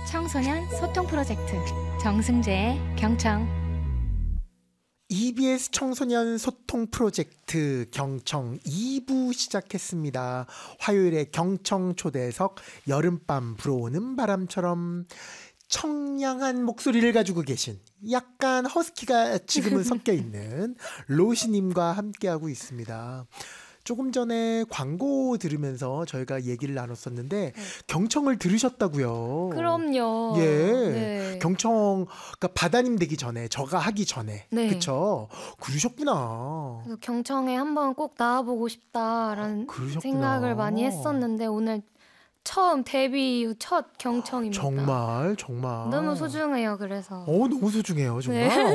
청소년 소통 프로젝트 정승재의 경청. EBS 청소년 소통 프로젝트 경청 2부 시작했습니다. 화요일에 경청 초대석 여름밤 불어오는 바람처럼 청량한 목소리를 가지고 계신 약간 허스키가 지금은 섞여 있는 로시님과 함께하고 있습니다. 조금 전에 광고 들으면서 저희가 얘기를 나눴었는데 경청을 들으셨다고요. 그럼요. 예, 네. 경청 그러니까 바다님 되기 전에 저가 하기 전에 네. 그쵸? 그러셨구나. 그래서 경청에 한번 꼭 나와보고 싶다라는 그러셨구나. 생각을 많이 했었는데 오늘 처음 데뷔 이후 첫 경청입니다. 정말 너무 소중해요. 그래서 너무 소중해요 정말. 네.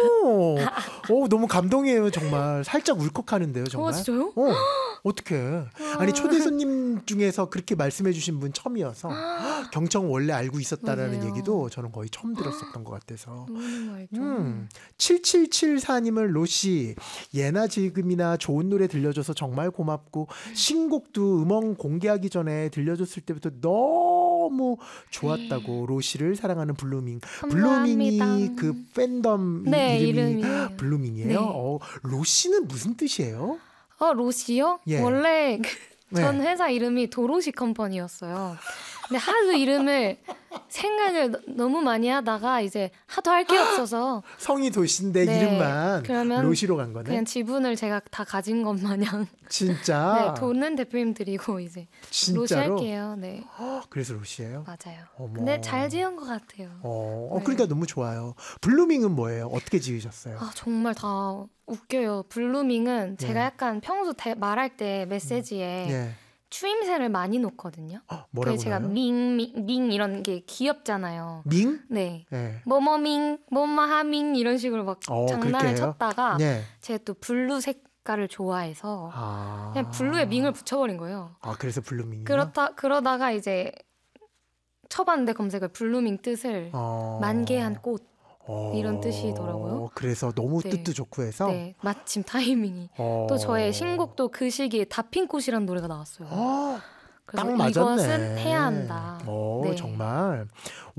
너무 감동이에요 정말. 살짝 울컥하는데요 정말. 진짜요? 어떡해. 아니 초대 손님 중에서 그렇게 말씀해주신 분 처음이어서 경청 원래 알고 있었다라는 맞아요. 얘기도 저는 거의 처음 들었었던 것 같아서. 너무 알죠. 7774님은 로시 예나 지금이나 좋은 노래 들려줘서 정말 고맙고 신곡도 음원 공개하기 전에 들려줬을 때부터 너무 좋았다고. 로시를 사랑하는 블루밍. 블루밍이 감사합니다. 그 팬덤 네, 이름이 이름이에요. 블루밍이에요. 네. 로시는 무슨 뜻이에요? 로시요? 예. 원래 전 네. 회사 이름이 도로시 컴퍼니였어요. 근데 하도 이름을 생각을 너무 많이 하다가 이제 하도 할 게 없어서 성이 도시인데 네, 이름만 그러면 로시로 간 거네. 그냥 지분을 제가 다 가진 것 마냥 진짜? 네, 돈은 대표님 드리고 이제 진짜로? 로시 할게요. 네, 그래서 로시예요? 맞아요. 어머. 근데 잘 지은 것 같아요. 네. 그러니까 너무 좋아요. 블루밍은 뭐예요? 어떻게 지으셨어요? 정말 다 웃겨요. 블루밍은 예. 제가 약간 평소 말할 때 메시지에 예. 추임새를 많이 놓거든요. 뭐라고 그래서 제가 나요? 밍 이런 게 귀엽잖아요. 밍? 네. 예. 뭐뭐밍, 뭐뭐하밍 이런 식으로 막 그렇게 장난을 해요? 쳤다가 네. 제가 또 블루 색깔을 좋아해서 그냥 블루에 밍을 붙여버린 거예요. 그래서 블루밍이요? 그러다가 이제 쳐봤는데 검색을 블루밍 뜻을 만개한 꽃 이런 뜻이더라고요. 그래서 너무 네. 뜻도 좋고 해서 네, 마침 타이밍이. 또 저의 신곡도 그 시기에 다핑꽃이라는 노래가 나왔어요. 딱 그래서 맞았네. 이것은 해야 한다. 네. 정말.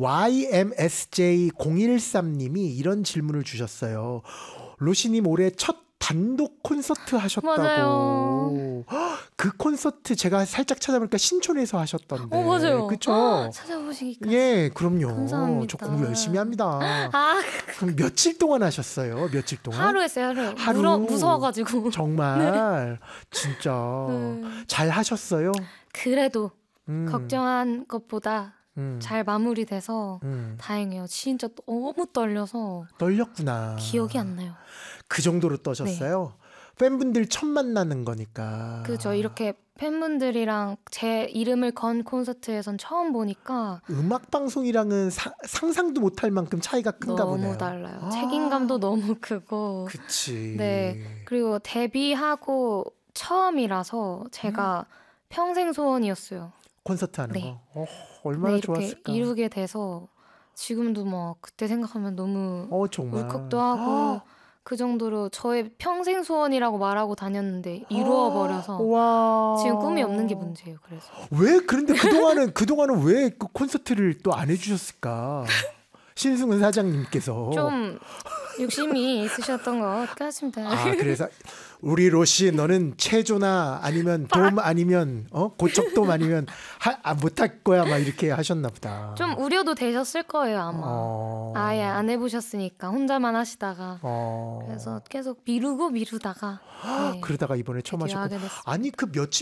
YMSJ013님이 이런 질문을 주셨어요. 로시님 올해 첫 단독 콘서트 하셨다고. 맞아요. 그 콘서트 제가 살짝 찾아보니까 신촌에서 하셨던데. 맞아요. 그쵸? 찾아보시기까지. 예, 그럼요. 감사합니다. 저 공부 열심히 합니다. 그럼 며칠 동안 하셨어요? 며칠 동안? 하루 했어요, 하루. 무서워가지고. 정말 진짜 잘 하셨어요? 그래도 걱정한 것보다 잘 마무리돼서 다행이에요. 진짜 너무 떨려서 떨렸구나. 기억이 안 나요. 그 정도로 떠셨어요? 팬분들 처음 만나는 거니까. 그죠. 이렇게 팬분들이랑 제 이름을 건 콘서트에선 처음 보니까 음악 방송이랑은 상상도 못할 만큼 차이가 큰가 너무 보네요. 달라요. 책임감도 너무 크고. 그치. 네. 그리고 데뷔하고 처음이라서 제가 평생 소원이었어요. 콘서트 하는 네. 거. 얼마나 네, 이렇게 좋았을까. 이루게 돼서 지금도 뭐 그때 생각하면 너무 정말. 울컥도 하고 그 정도로 저의 평생 소원이라고 말하고 다녔는데 이루어버려서 와. 지금 꿈이 없는 게 문제예요. 그래서 왜 그런데 그동안은 왜 그 콘서트를 또 안 해주셨을까? 신승훈 사장님께서 좀 욕심이 있으셨던 것 같습니다. 그래서 우리 로시 너는 체조나 아니면 돔 아니면 고척돔 아니면 못할 거야 막 이렇게 하셨나 보다. 좀 우려도 되셨을 거예요 아마. 아예 안 해보셨으니까 혼자만 하시다가 그래서 계속 미루다가 그러다가 이번에 처음 하셨고 데뷔하게 됐습니다. 아니 그 며칠